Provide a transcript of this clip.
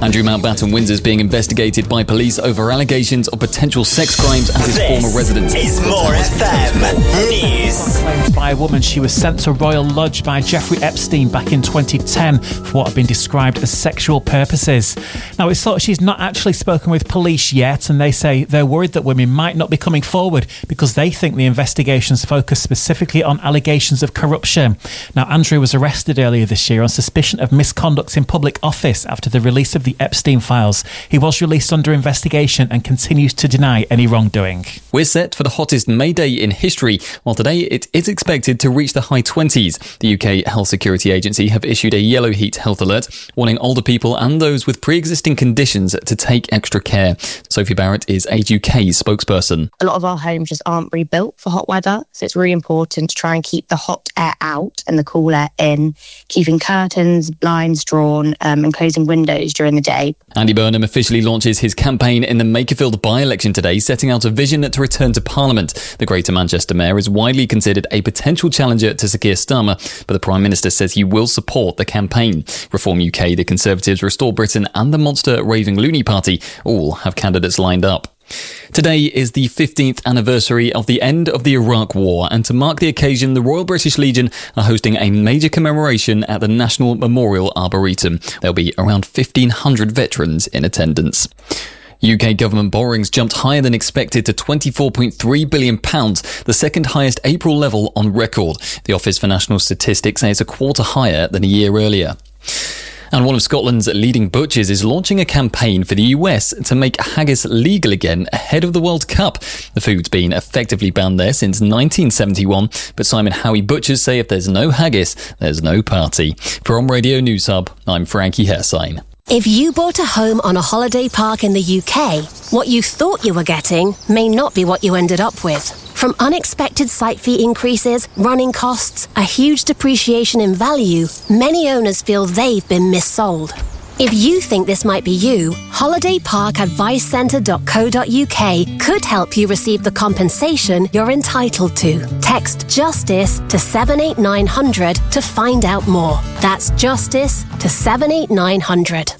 Andrew Mountbatten Windsor's being investigated by police over allegations of potential sex crimes at his former residence. This is More FM News. Claimed by a woman she was sent to Royal Lodge by Jeffrey Epstein back in 2010 for what have been described as sexual purposes. Now, it's thought she's not actually spoken with police yet, and they say they're worried that women might not be coming forward because they think the investigations focus specifically on allegations of corruption. Now, Andrew was arrested earlier this year on suspicion of misconduct in public office after the release of the Epstein files. He was released under investigation and continues to deny any wrongdoing. We're set for the hottest May Day in history, while today it is expected to reach the high 20s. The UK Health Security Agency have issued a yellow heat health alert, warning older people and those with pre-existing conditions to take extra care. Sophie Barrett is Age UK's spokesperson. A lot of our homes just aren't rebuilt for hot weather, so it's really important to try and keep the hot air out and the cool air in, keeping curtains, blinds drawn and closing windows during the day. Andy Burnham officially launches his campaign in the Makerfield by-election today, setting out a vision to return to Parliament. The Greater Manchester Mayor is widely considered a potential challenger to Sir Keir Starmer, but the Prime Minister says he will support the campaign. Reform UK, the Conservatives, Restore Britain and the monster Raving Loony Party all have candidates lined up. Today is the 15th anniversary of the end of the Iraq War, and to mark the occasion, the Royal British Legion are hosting a major commemoration at the National Memorial Arboretum. There'll be around 1,500 veterans in attendance. UK government borrowings jumped higher than expected to £24.3 billion, the second highest April level on record. The Office for National Statistics says a quarter higher than a year earlier. And one of Scotland's leading butchers is launching a campaign for the US to make haggis legal again ahead of the World Cup. The food's been effectively banned there since 1971, but Simon Howie butchers say if there's no haggis, there's no party. From Radio News Hub, I'm Frankie Hersign. If you bought a home on a holiday park in the UK, what you thought you were getting may not be what you ended up with. From unexpected site fee increases, running costs, a huge depreciation in value, many owners feel they've been missold. If you think this might be you, holidayparkadvicecentre.co.uk could help you receive the compensation you're entitled to. Text JUSTICE to 78900 to find out more. That's JUSTICE to 78900.